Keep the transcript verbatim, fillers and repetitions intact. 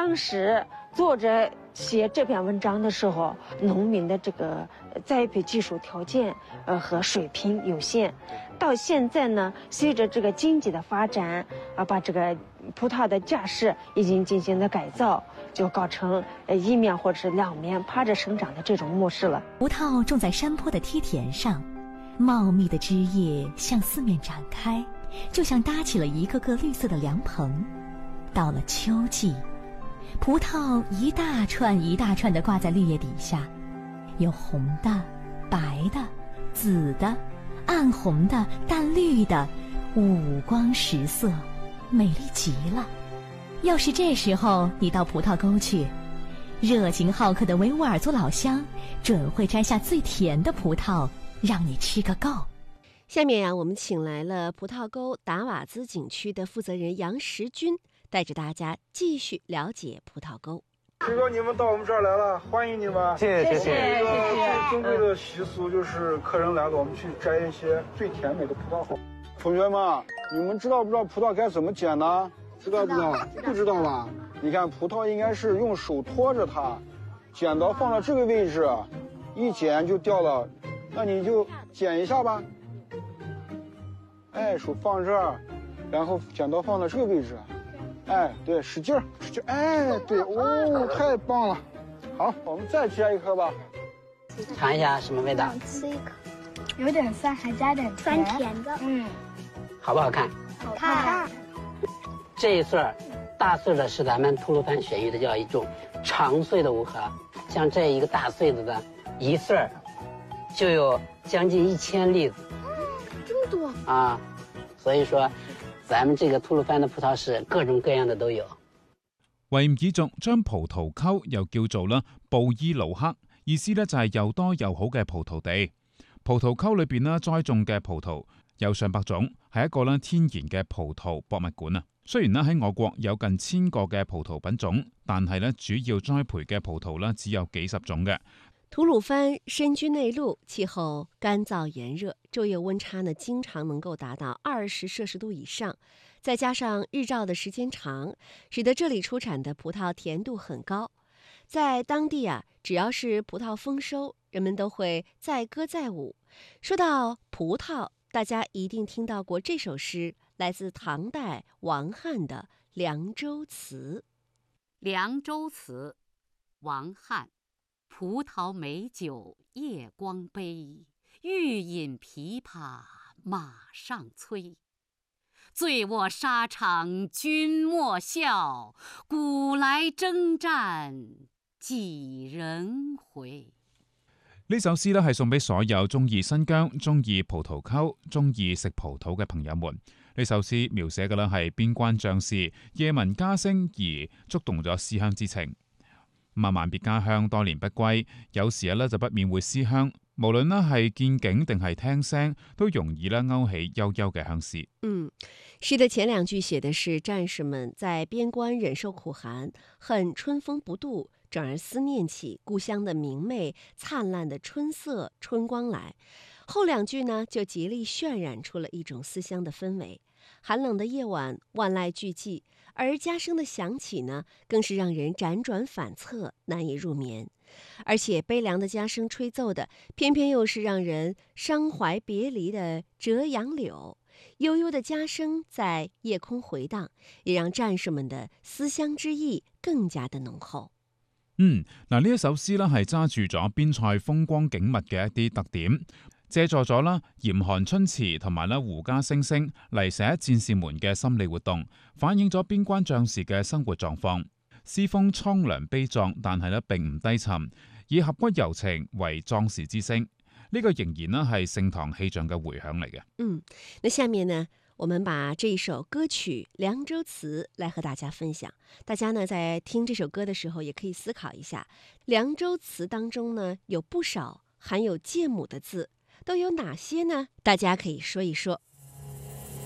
当时作者写这篇文章的时候，农民的这个栽培技术条件呃和水平有限。到现在呢，随着这个经济的发展啊，把这个葡萄的架势已经进行了改造，就搞成呃一面或者是两面趴着生长的这种模式了。 葡萄种在山坡的梯田上，茂密的枝叶向四面展开，就像搭起了一个个绿色的凉棚。到了秋季，葡萄一大串一大串地挂在绿叶底下，有红的、白的、紫的、暗红的、淡绿的，五光十色，美丽极了。要是这时候你到葡萄沟去，热情好客的维吾尔族老乡准会摘下最甜的葡萄让你吃个够。 下面呀、啊，我们请来了葡萄沟达瓦兹景区的负责人杨时军，带着大家继续了解葡萄沟。 师哥，你们到我们这儿来了，欢迎你们！ 谢谢谢谢谢谢。最尊贵的习俗就是客人来了，我们去摘一些最甜美的葡萄好。同学们，你们知道不知道葡萄该怎么捡呢？知道不知道？不知道吧？你看，葡萄应该是用手托着它，剪刀放到这个位置，一剪就掉了，那你就剪一下吧。哎，手放这儿，然后剪刀放到这个位置。哎，对，使劲儿，使劲儿，哎，对，哦，太棒了！好，我们再摘一颗吧。 尝一下什么味道？ 吃一口，有点酸，还加点酸甜的。 嗯， 好不好看？ 好看。 这一穗儿，大穗的是咱们吐鲁番选育的叫一种长穗的无核，像这一个大穗子的一穗儿，就有将近一千粒子。 这么多啊！所以說，咱們這個吐魯番嘅葡萄是各種各樣嘅都有。 維吾爾族將葡萄溝又叫做啦布伊魯克，意思咧就係又多又好嘅葡萄地。葡萄溝裏邊咧栽種嘅葡萄有上百種，係一個咧天然嘅葡萄博物館啊。雖然咧喺我國有近千個嘅葡萄品種，但係咧主要栽培嘅葡萄咧只有幾十種嘅。 吐魯番身居內陸，氣候乾燥炎熱，晝夜溫差呢經常能夠達到二十攝氏度以上，再加上日照的時間長，使得這裡出產的葡萄甜度很高。在當地啊，只要是葡萄豐收，人們都會載歌載舞。說到葡萄，大家一定聽到過這首詩，來自唐代王翰的《涼州詞》。 涼州詞，王翰。葡萄美酒夜光杯，欲飲琵琶馬上催。醉臥沙場君莫笑，古來征戰幾人回。 呢首詩咧係送俾所有中意新疆、中意葡萄溝、中意食葡萄嘅朋友們。呢首詩描寫嘅咧係邊關將士夜聞家聲而觸動咗思鄉之情。咁啊，萬別家鄉多年不歸，有時咧就不免會思鄉。無論咧係見景定係聽聲，都容易咧勾起悠悠嘅鄉思。 嗯，詩的前兩句寫的是戰士們在邊關忍受苦寒，恨春風不度，轉而思念起故鄉的明媚燦爛的春色春光來。後兩句呢，就極力渲染出了一種思鄉的氛圍。寒冷的夜晚，萬籟俱寂，而家聲的響起呢，更是讓人輾轉反側，難以入眠。而且悲涼的家聲吹奏的，偏偏又是讓人傷懷別離的折楊柳。悠悠的家聲在夜空回盪，也讓戰士們的思鄉之意更加的濃厚。 嗯，嗱呢一首詩咧係揸住咗邊塞風光景物嘅一啲特點。借助咗啦嚴寒春詞同埋咧胡笳聲聲嚟寫戰士們嘅心理活動，反映咗邊關將士嘅生活狀況。詩風蒼涼悲壯，但係咧並唔低沉，以俠骨柔情為壯士之聲。呢、這個仍然咧係盛唐氣象嘅回響嚟嘅。 嗯，那下面呢，我們把這一首歌曲《涼州詞》來和大家分享。大家呢在聽這首歌的時候，也可以思考一下，《涼州詞》當中呢有不少含有借母的字。都有哪些呢？大家可以說一說。